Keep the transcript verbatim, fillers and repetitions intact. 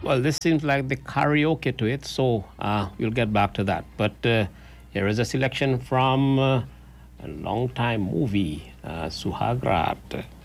Well, this seems like the karaoke to it, so uh, we'll get back to that. But uh, here is a selection from uh, a long time movie, uh, Suhagrat.